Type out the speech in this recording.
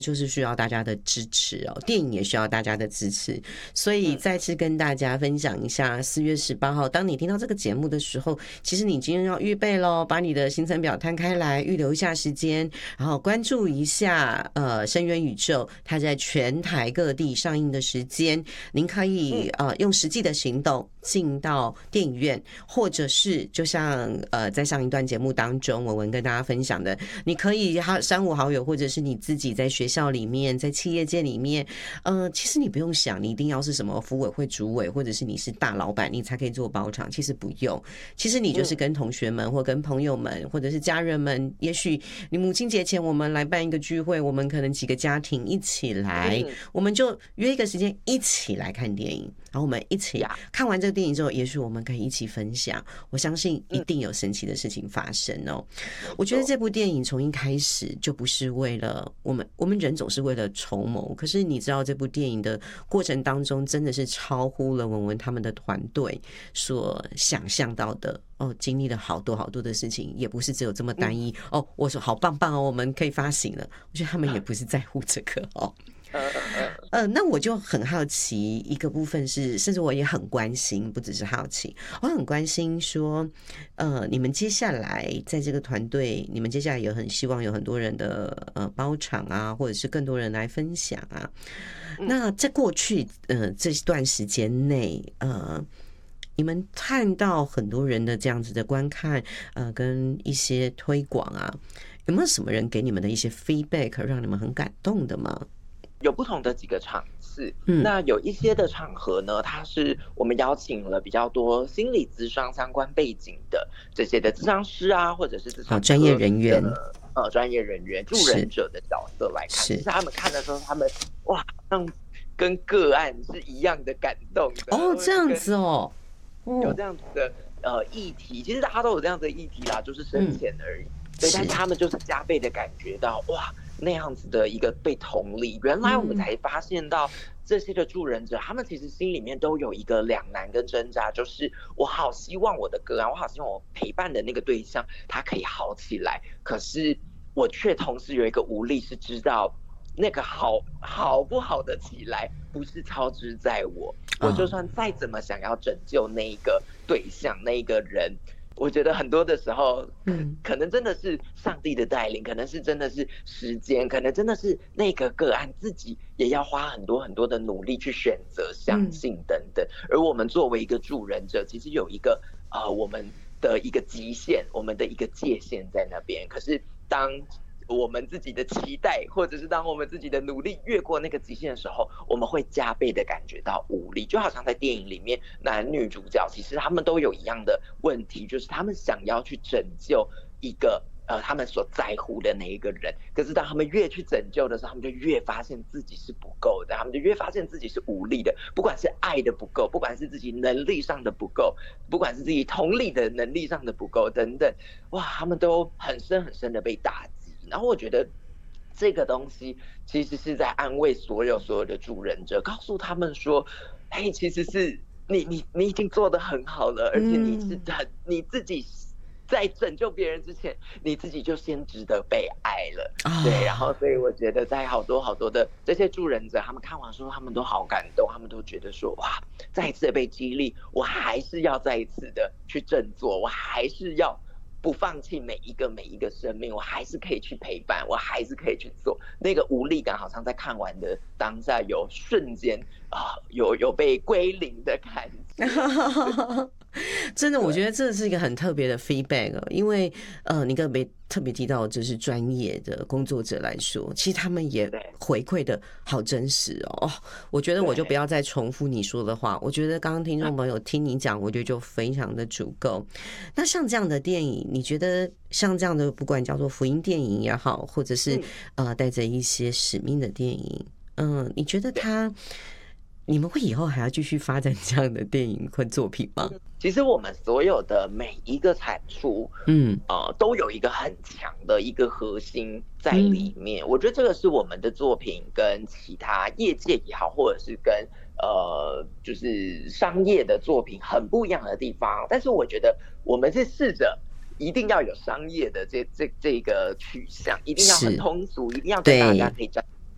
就是需要大家的支持哦，电影也需要大家的支持，所以再次跟大家分享一下4月18号，当你听到这个节目的时候，其实你今天要预备咯，把你的行程表摊开来，预留一下时间，然后关注一下深渊宇宙它在全台各地上映的时间，您可以用实际的行动进到电影院，或者是就像在上一段节目当中文文跟大家分享的，你可以三五好友，或者是你自己在学校里面，在企业界里面，其实你不用想你一定要是什么福委会主委，或者是你是大老板你才可以做包场，其实不用，其实你就是跟同学们或跟朋友们或者是家人们，也许你母亲节前我们来办一个聚会，我们可能几个家庭一起来，我们就约一个时间一起来看电影，然后我们一起看完这个电影之后，也许我们可以一起分享，我相信一定有神奇的事情发生哦。我觉得这部电影从一开始就不是为了我们人总是为了筹谋，可是你知道这部电影的过程当中真的是超乎了文文他们的团队所想象到的哦，经历了好多好多的事情，也不是只有这么单一哦。我说好棒棒哦，我们可以发行了，我觉得他们也不是在乎这个哦。那我就很好奇一个部分是，甚至我也很关心，不只是好奇，我很关心说，你们接下来在这个团队，你们接下来有很希望有很多人的包场啊，或者是更多人来分享啊。那在过去这段时间内，你们看到很多人的这样子的观看，跟一些推广啊，有没有什么人给你们的一些 feedback 让你们很感动的吗？ 有不同的几个场次，那有一些的场合呢，它是我们邀请了比较多心理咨商相关背景的这些的咨商师啊，或者是咨商专业人员， 专业人员、助人者的角色来看，其实他们看的时候，他们哇，像跟个案是一样的感动的哦，这样子哦， 有这样子的议题，其实大家都有这样子的议题啦，就是生前而已，对，但是他们就是加倍的感觉到哇。那样子的一个被同理，原来我们才发现到这些的助人者，他们其实心里面都有一个两难跟挣扎，就是我好希望我的个案，我好希望我陪伴的那个对象他可以好起来，可是我却同时有一个无力，是知道那个好不好的起来不是操之在我，我就算再怎么想要拯救那一个对象那一个人，我觉得很多的时候，可能真的是上帝的带领，可能是真的是时间，可能真的是那个个案自己也要花很多很多的努力去选择、相信等等。而我们作为一个助人者，其实有一个我们的一个极限，我们的一个界限在那边。可是当我们自己的期待，或者是当我们自己的努力越过那个极限的时候，我们会加倍的感觉到无力。就好像在电影里面，男女主角其实他们都有一样的问题，就是他们想要去拯救一个他们所在乎的那一个人，可是当他们越去拯救的时候，他们就越发现自己是不够的，他们就越发现自己是无力的，不管是爱的不够，不管是自己能力上的不够，不管是自己同理的能力上的不够等等，哇，他们都很深很深的被打击。然后我觉得这个东西其实是在安慰所有的助人者，告诉他们说，嘿，其实是你已经做得很好了，而且你自己在拯救别人之前，你自己就先值得被爱了。对，然后所以我觉得在好多好多的这些助人者，他们看完说他们都好感动，他们都觉得说哇，再一次的被激励，我还是要再一次的去振作，我还是要不放弃每一个生命，我还是可以去陪伴，我还是可以去做。那个无力感好像在看完的当下有瞬间有被归零的感觉。 真的，我觉得这是一个很特别的 feedback，因为你刚才特别提到，就是专业的工作者来说，其实他们也回馈的好真实哦。我觉得我就不要再重复你说的话，我觉得刚刚听众朋友听你讲，我觉得就非常的足够。那像这样的电影，你觉得像这样的不管叫做福音电影也好，或者是带着一些使命的电影，你觉得你们会以后还要继续发展这样的电影或作品吗？ 其实我们所有的每一个产出，都有一个很强的一个核心在里面。我觉得这个是我们的作品跟其他业界也好，或者是跟就是商业的作品很不一样的地方。但是我觉得我们是试着一定要有商业的这个取向，一定要很通俗，一定要跟大家可以站